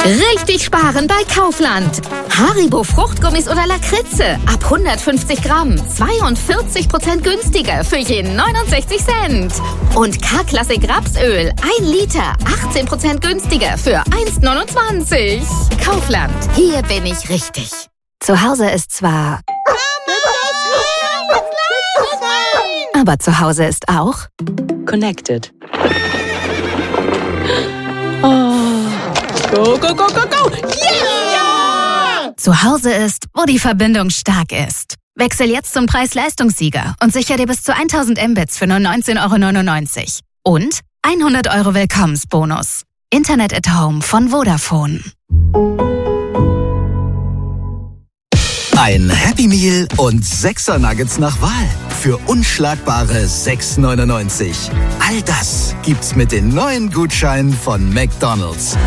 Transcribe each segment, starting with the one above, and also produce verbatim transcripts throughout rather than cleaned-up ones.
Richtig sparen bei Kaufland. Haribo Fruchtgummis oder Lakritze ab hundertfünfzig Gramm. zweiundvierzig Prozent günstiger für je neunundsechzig Cent. Und K-Klassik Rapsöl ein Liter. achtzehn Prozent günstiger für eins neunundzwanzig. Kaufland. Hier bin ich richtig. Zu Hause ist zwar... Aber zu Hause ist auch... Connected. Oh. Go, go, go, go, go! Yeah! Zu Hause ist, wo die Verbindung stark ist. Wechsel jetzt zum Preis-Leistungssieger und sichere dir bis zu tausend Mbits für nur neunzehn Euro neunundneunzig. Und hundert Euro Willkommensbonus. Internet at Home von Vodafone. Ein Happy Meal und sechser Nuggets nach Wahl für unschlagbare sechs neunundneunzig. All das gibt's mit den neuen Gutscheinen von McDonald's.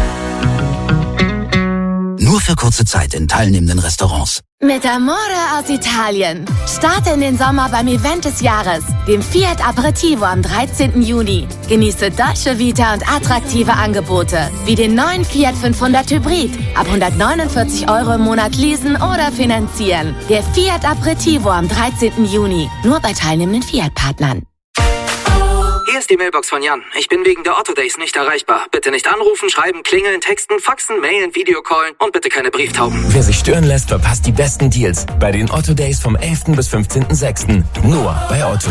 Nur für kurze Zeit in teilnehmenden Restaurants. Mit Amore aus Italien. Starte in den Sommer beim Event des Jahres, dem Fiat Aperitivo am dreizehnten Juni. Genieße Dolce Vita und attraktive Angebote, wie den neuen Fiat fünfhundert Hybrid. Ab hundertneunundvierzig Euro im Monat leasen oder finanzieren. Der Fiat Aperitivo am dreizehnten Juni. Nur bei teilnehmenden Fiat-Partnern. Hier ist die Mailbox von Jan. Ich bin wegen der Otto Days nicht erreichbar. Bitte nicht anrufen, schreiben, klingeln, texten, faxen, mailen, Videocallen und bitte keine Brieftauben. Wer sich stören lässt, verpasst die besten Deals bei den Otto Days vom elften bis fünfzehnten sechsten Nur bei Otto.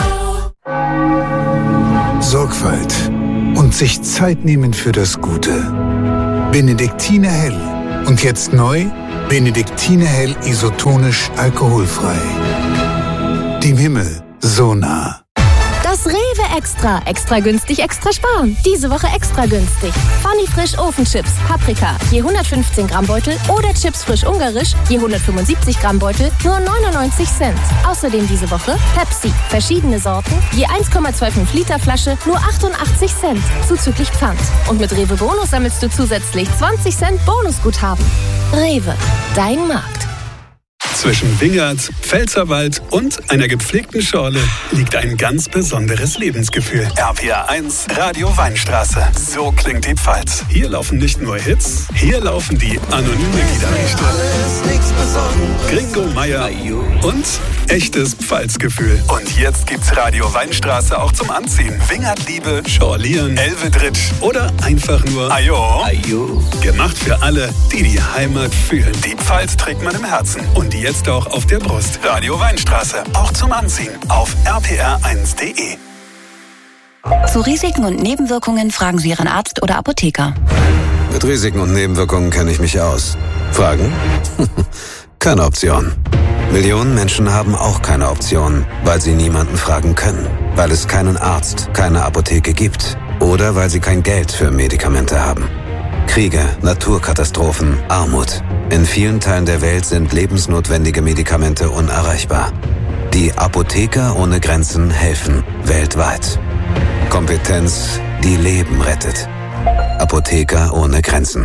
Sorgfalt und sich Zeit nehmen für das Gute. Benediktiner Hell. Und jetzt neu, Benediktiner Hell isotonisch alkoholfrei. Dem Himmel so nah. Das Rewe Extra. Extra günstig, extra sparen. Diese Woche extra günstig. Funny Frisch Ofenchips, Paprika, je hundertfünfzehn Gramm Beutel oder Chips frisch ungarisch, je hundertfünfundsiebzig Gramm Beutel, nur neunundneunzig Cent. Außerdem diese Woche Pepsi, verschiedene Sorten, je eins Komma fünfundzwanzig Liter Flasche, nur achtundachtzig Cent, zuzüglich Pfand. Und mit Rewe Bonus sammelst du zusätzlich zwanzig Cent Bonusguthaben. Rewe, dein Markt. Zwischen Wingert, Pfälzerwald und einer gepflegten Schorle liegt ein ganz besonderes Lebensgefühl. R P R eins, Radio Weinstraße. So klingt die Pfalz. Hier laufen nicht nur Hits, hier laufen die anonyme Liederrichter. Gringo Meier und echtes Pfalzgefühl. Und jetzt gibt's Radio Weinstraße auch zum Anziehen. Wingert Liebe, Schorlieren, Elvedritsch oder einfach nur Ajo. Ajo. Gemacht für alle, die die Heimat fühlen. Die Pfalz trägt man im Herzen und die jetzt auch auf der Brust. Radio Weinstraße, auch zum Anziehen auf r p r eins punkt d e. Zu Risiken und Nebenwirkungen fragen Sie Ihren Arzt oder Apotheker. Mit Risiken und Nebenwirkungen kenne ich mich aus. Fragen? Keine Option. Millionen Menschen haben auch keine Option, weil sie niemanden fragen können, weil es keinen Arzt, keine Apotheke gibt oder weil sie kein Geld für Medikamente haben. Kriege, Naturkatastrophen, Armut. In vielen Teilen der Welt sind lebensnotwendige Medikamente unerreichbar. Die Apotheker ohne Grenzen helfen weltweit. Kompetenz, die Leben rettet. Apotheker ohne Grenzen.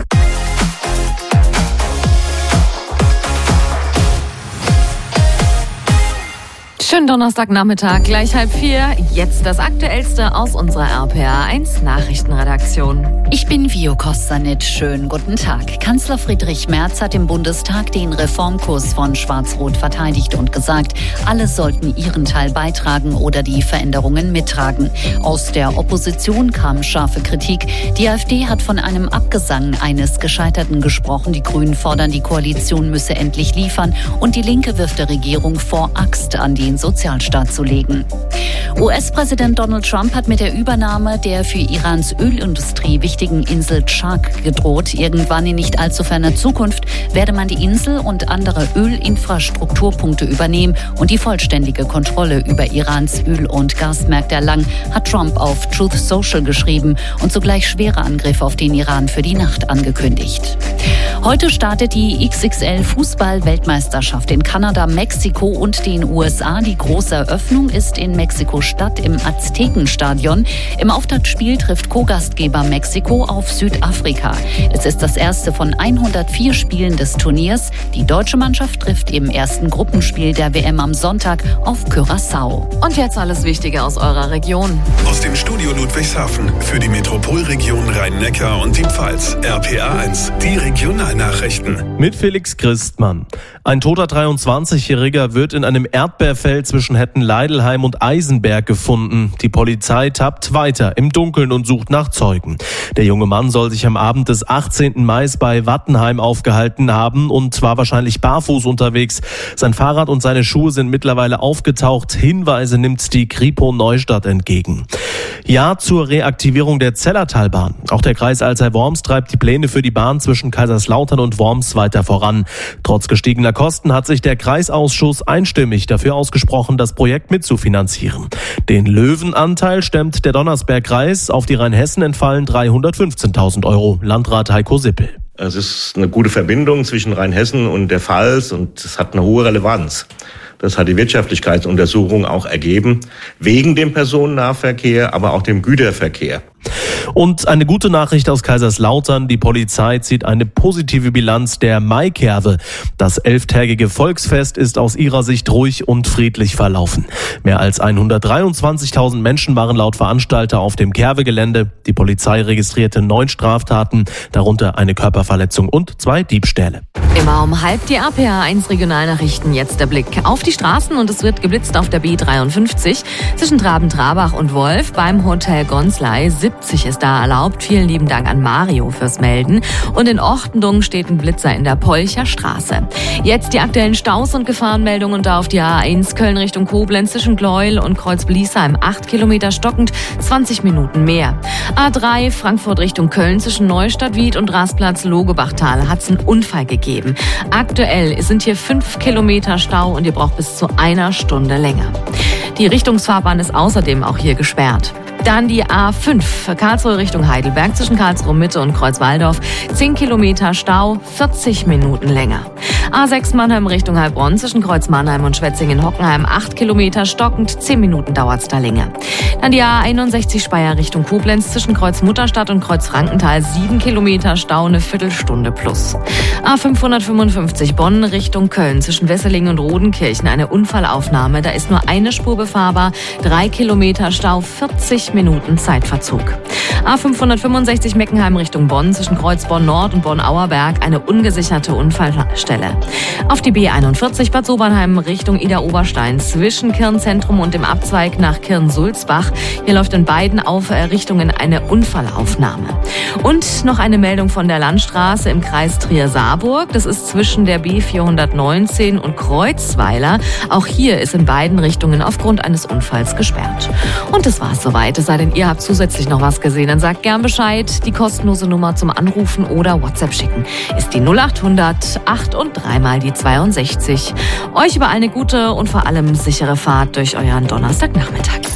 Schönen Donnerstagnachmittag, gleich halb vier. Jetzt das Aktuellste aus unserer R P R eins Nachrichtenredaktion. Ich bin Vio Kostanit. Schönen guten Tag. Kanzler Friedrich Merz hat im Bundestag den Reformkurs von Schwarz-Rot verteidigt und gesagt, alle sollten ihren Teil beitragen oder die Veränderungen mittragen. Aus der Opposition kam scharfe Kritik. Die AfD hat von einem Abgesang eines Gescheiterten gesprochen. Die Grünen fordern, die Koalition müsse endlich liefern. Und die Linke wirft der Regierung vor, Axt an den Sozialstaat zu legen. U S-Präsident Donald Trump hat mit der Übernahme der für Irans Ölindustrie wichtigen Insel Chark gedroht. Irgendwann in nicht allzu ferner Zukunft werde man die Insel und andere Ölinfrastrukturpunkte übernehmen und die vollständige Kontrolle über Irans Öl- und Gasmärkte erlangen, hat Trump auf Truth Social geschrieben und zugleich schwere Angriffe auf den Iran für die Nacht angekündigt. Heute startet die X X L-Fußball-Weltmeisterschaft in Kanada, Mexiko und den U S A. Die große Eröffnung ist in Mexiko-Stadt im Aztekenstadion. Im Auftaktspiel trifft Co-Gastgeber Mexiko auf Südafrika. Es ist das erste von hundertvier Spielen des Turniers. Die deutsche Mannschaft trifft im ersten Gruppenspiel der W M am Sonntag auf Curaçao. Und jetzt alles Wichtige aus eurer Region. Aus dem Studio Ludwigshafen für die Metropolregion Rhein-Neckar und die Pfalz. R P A eins, die Regionalnachrichten. Mit Felix Christmann. Ein toter dreiundzwanzigjähriger wird in einem Erdbeerfeld zwischen Hetten-Leidelheim und Eisenberg gefunden. Die Polizei tappt weiter im Dunkeln und sucht nach Zeugen. Der junge Mann soll sich am Abend des achtzehnten Mai bei Wattenheim aufgehalten haben und war wahrscheinlich barfuß unterwegs. Sein Fahrrad und seine Schuhe sind mittlerweile aufgetaucht. Hinweise nimmt die Kripo Neustadt entgegen. Ja zur Reaktivierung der Zellertalbahn. Auch der Kreis Alzey-Worms treibt die Pläne für die Bahn zwischen Kaiserslautern und Worms weiter voran. Trotz gestiegener Kosten hat sich der Kreisausschuss einstimmig dafür ausgesprochen, das Projekt mitzufinanzieren. Den Löwenanteil stemmt der Donnersberg-Kreis. Auf die Rheinhessen entfallen dreihundertfünfzehntausend Euro. Landrat Heiko Sippel. Es ist eine gute Verbindung zwischen Rheinhessen und der Pfalz und es hat eine hohe Relevanz. Das hat die Wirtschaftlichkeitsuntersuchung auch ergeben, wegen dem Personennahverkehr, aber auch dem Güterverkehr. Und eine gute Nachricht aus Kaiserslautern. Die Polizei zieht eine positive Bilanz der Maikerwe. Das elftägige Volksfest ist aus ihrer Sicht ruhig und friedlich verlaufen. Mehr als hundertdreiundzwanzigtausend Menschen waren laut Veranstalter auf dem Kerwe-Gelände. Die Polizei registrierte neun Straftaten, darunter eine Körperverletzung und zwei Diebstähle. Immer um halb die R P A eins Regionalnachrichten. Jetzt der Blick auf die Straßen und es wird geblitzt auf der B dreiundfünfzig zwischen Traben-Trabach und Wolf beim Hotel Gonsley. siebzig ist da erlaubt. Vielen lieben Dank an Mario fürs Melden. Und in Ortendung steht ein Blitzer in der Polcher Straße. Jetzt die aktuellen Staus und Gefahrenmeldungen da auf die A eins Köln Richtung Koblenz zwischen Gleuel und Kreuz-Bliesheim. acht Kilometer stockend, zwanzig Minuten mehr. A drei Frankfurt Richtung Köln zwischen Neustadt-Wied und Rastplatz-Logebachtal hat es einen Unfall gegeben. Aktuell sind hier fünf Kilometer Stau und ihr braucht bis zu einer Stunde länger. Die Richtungsfahrbahn ist außerdem auch hier gesperrt. Dann die A fünf, Karlsruhe Richtung Heidelberg zwischen Karlsruhe Mitte und Kreuzwaldorf. zehn Kilometer Stau, vierzig Minuten länger. A sechs Mannheim Richtung Heilbronn zwischen Kreuz Mannheim und Schwetzingen-Hockenheim. acht Kilometer stockend, zehn Minuten dauert's da länger. Dann die A einundsechzig Speyer Richtung Koblenz zwischen Kreuz Mutterstadt und Kreuz Frankenthal. sieben Kilometer Stau, eine Viertelstunde plus. A fünfhundertfünfundfünfzig Bonn Richtung Köln zwischen Wesseling und Rodenkirchen. Eine Unfallaufnahme. Da ist nur eine Spur befahrbar. drei Kilometer Stau, vierzig Minuten Zeitverzug. A fünfhundertfünfundsechzig Meckenheim Richtung Bonn zwischen Kreuz Bonn Nord und Bonn-Auerberg. Eine ungesicherte Unfallstelle. Auf die B einundvierzig Bad Sobernheim Richtung Ida-Oberstein zwischen Kirn-Zentrum und dem Abzweig nach Kirn-Sulzbach. Hier läuft in beiden Richtungen eine Unfallaufnahme. Und noch eine Meldung von der Landstraße im Kreis Trier-Saarburg. Das ist zwischen der B vierhundertneunzehn und Kreuzweiler. Auch hier ist in beiden Richtungen aufgrund eines Unfalls gesperrt. Und das war's soweit. Es sei denn, ihr habt zusätzlich noch was gesehen, dann sagt gern Bescheid. Die kostenlose Nummer zum Anrufen oder WhatsApp schicken ist die null achthundert acht und dreimal die zweiundsechzig. Euch über eine gute und vor allem sichere Fahrt durch euren Donnerstagnachmittag.